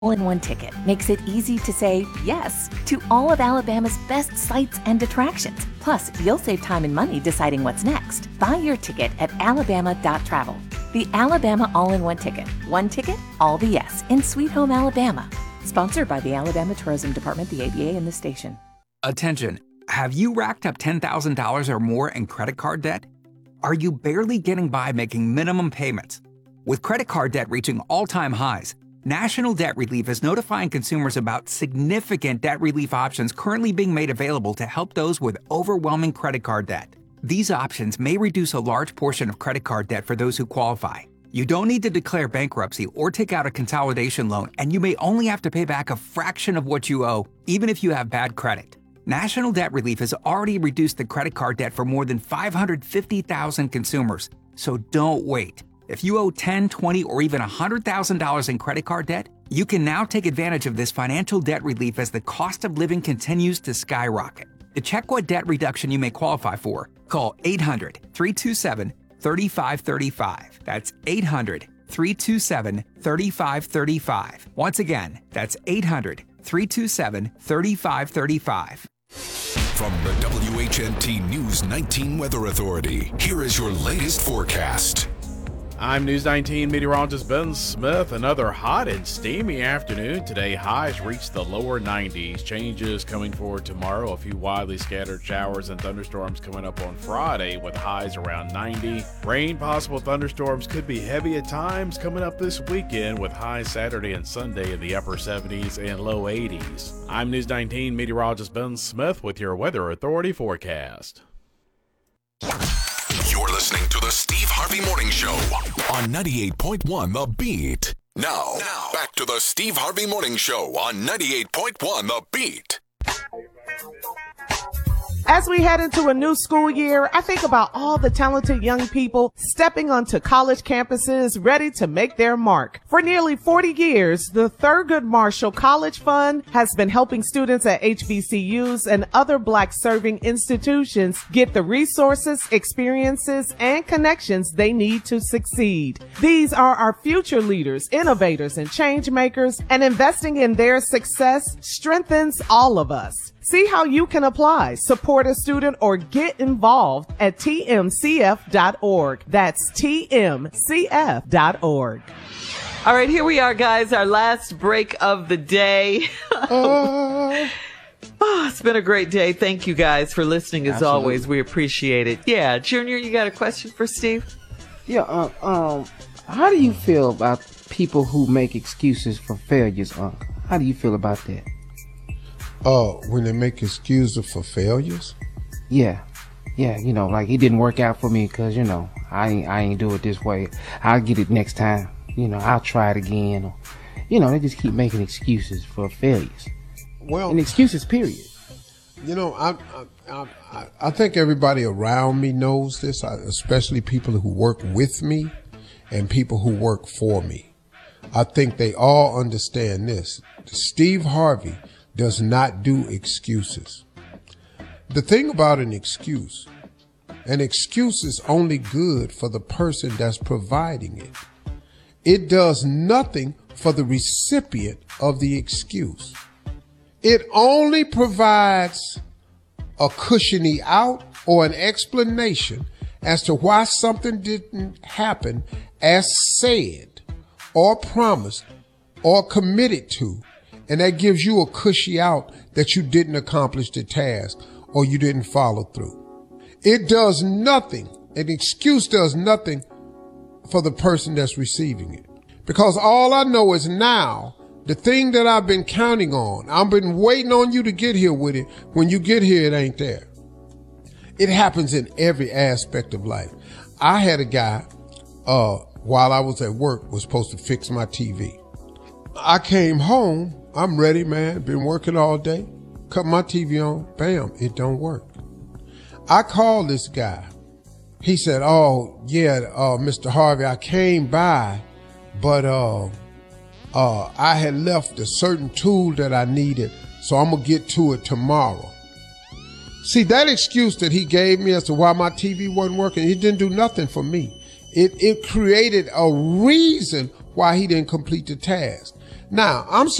All-in-one ticket makes it easy to say yes to all of Alabama's best sights and attractions. Plus, you'll save time and money deciding what's next. Buy your ticket at alabama.travel. The Alabama All-in-One Ticket. One ticket, all the yes in Sweet Home, Alabama. Sponsored by the Alabama Tourism Department, the ABA, and the station. Attention. Have you racked up $10,000 or more in credit card debt? Are you barely getting by making minimum payments? With credit card debt reaching all-time highs, National Debt Relief is notifying consumers about significant debt relief options currently being made available to help those with overwhelming credit card debt. These options may reduce a large portion of credit card debt for those who qualify. You don't need to declare bankruptcy or take out a consolidation loan, and you may only have to pay back a fraction of what you owe, even if you have bad credit. National Debt Relief has already reduced the credit card debt for more than 550,000 consumers, so don't wait. If you owe $10,000, $20,000, or even $100,000 in credit card debt, you can now take advantage of this financial debt relief as the cost of living continues to skyrocket. To check what debt reduction you may qualify for, call 800-327-3535. That's 800-327-3535. Once again, that's 800-327-3535. From the WHNT News 19 Weather Authority, here is your latest forecast. I'm News 19 meteorologist Ben Smith. Another hot and steamy afternoon. Today, highs reach the lower 90s. Changes coming forward tomorrow. A few widely scattered showers and thunderstorms coming up on Friday with highs around 90. Rain, possible thunderstorms could be heavy at times coming up this weekend with highs Saturday and Sunday in the upper 70s and low 80s. I'm News 19 meteorologist Ben Smith with your Weather Authority forecast. You're listening to the Steve Harvey Morning Show on 98.1 The Beat. Now, back to the Steve Harvey Morning Show on 98.1 The Beat. As we head into a new school year, I think about all the talented young people stepping onto college campuses ready to make their mark. For nearly 40 years, the Thurgood Marshall College Fund has been helping students at HBCUs and other Black-serving institutions get the resources, experiences, and connections they need to succeed. These are our future leaders, innovators, and change makers, and investing in their success strengthens all of us. See how you can apply, support a student, or get involved at tmcf.org. That's tmcf.org. All right, here we are, guys, our last break of the day. It's been a great day. Thank you guys for listening as Absolutely. always. We appreciate it. Yeah, Junior, you got a question for Steve? Yeah, how do you feel about people who make excuses for failures, Unc? How do you feel about that? When they make excuses for failures? Yeah, you know, like it didn't work out for me because, you know, I ain't do it this way. I'll get it next time. You know, I'll try it again. Or, you know, they just keep making excuses for failures. Well, and excuses, period. You know, I think everybody around me knows this, especially people who work with me and people who work for me. I think they all understand this. Steve Harvey does not do excuses. The thing about an excuse is only good for the person that's providing it. It does nothing for the recipient of the excuse. It only provides a cushiony out or an explanation as to why something didn't happen as said or promised or committed to. And that gives you a cushy out that you didn't accomplish the task or you didn't follow through. It does nothing. An excuse does nothing for the person that's receiving it. Because all I know is now, the thing that I've been counting on, I've been waiting on you to get here with it. When you get here, it ain't there. It happens in every aspect of life. I had a guy, while I was at work, was supposed to fix my TV. I came home. I'm ready, man. Been working all day. Cut my TV on. Bam. It don't work. I called this guy. He said, Mr. Harvey, I came by, but I had left a certain tool that I needed, so I'm going to get to it tomorrow. See, that excuse that he gave me as to why my TV wasn't working, it didn't do nothing for me. It created a reason why he didn't complete the task. Now, I'm